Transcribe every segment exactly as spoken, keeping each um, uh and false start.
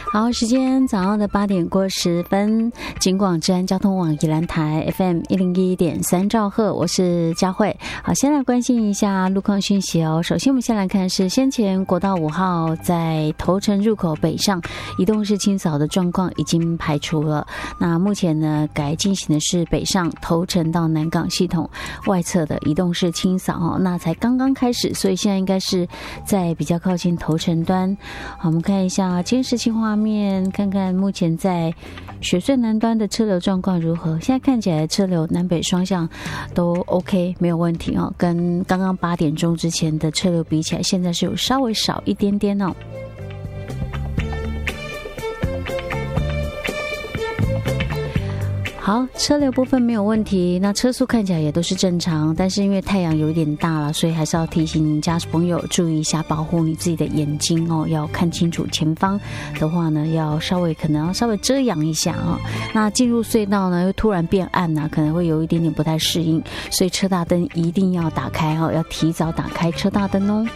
好，时间早上的八点过十分，警广治安交通网宜兰台 F M 一零一点三兆赫，我是佳慧。好，先来关心一下路况讯息哦。首先，我们先来看是先前国道五号在头城入口北上移动式清扫的状况已经排除了。那目前呢，改进行的是北上头城到南港系统外侧的移动式清扫哦。那才刚刚开始，所以现在应该是在比较靠近头城端。好，我们看一下监视器画面，看看目前在雪隧南端的车流状况如何。现在看起来车流南北双向都 OK， 没有问题哦。跟刚刚八点钟之前的车流比起来，现在是有稍微少一点点哦。好，车流部分没有问题，那车速看起来也都是正常，但是因为太阳有一点大了，所以还是要提醒驾驶朋友注意一下，保护你自己的眼睛哦，要看清楚前方的话呢，要稍微可能要稍微遮阳一下哦。那进入隧道呢，又突然变暗啊，可能会有一点点不太适应，所以车大灯一定要打开哦，要提早打开车大灯哦。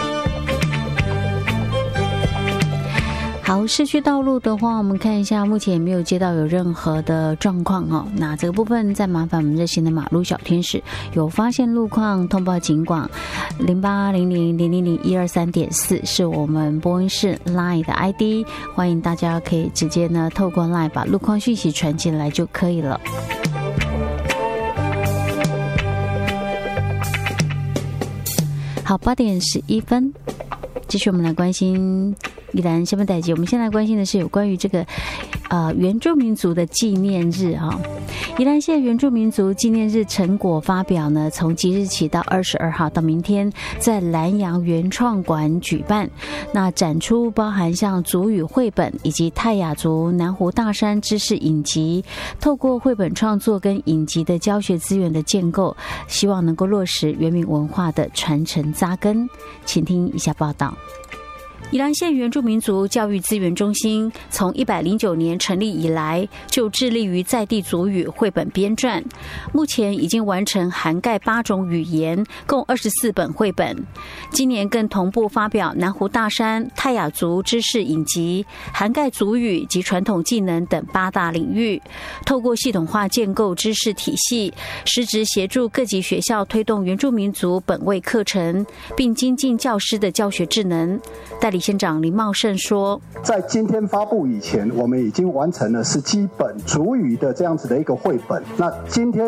好，市区道路的话，我们看一下，目前也没有接到有任何的状况哦。那这个部分再麻烦我们热心的马路小天使，有发现路况通报警广零八零零零零零一二三点四是我们播音室 Line 的 I D， 欢迎大家可以直接呢透过 Line 把路况讯息传进来就可以了。好，八点十一分，继续我们来关心宜兰下面代际，我们先来关心的是有关于这个呃原住民族的纪念日啊。宜兰县原住民族纪念日成果发表呢，从即日起到二十二号到明天，在南洋原创馆举办。那展出包含像族语绘本以及泰雅族南湖大山知识影集，透过绘本创作跟影集的教学资源的建构，希望能够落实原民文化的传承扎根。请听以下报道。宜兰县原住民族教育资源中心从一百零九年成立以来，就致力于在地族语绘本编撰，目前已经完成涵盖八种语言，共二十四本绘本。今年更同步发表南湖大山泰雅族知识影集，涵盖族语及传统技能等八大领域，透过系统化建构知识体系，实质协助各级学校推动原住民族本位课程，并精进教师的教学智能。代理县长林茂盛说， 在今天发布以前，我们已经完成了是基本族语的这样子的一个绘本。那今天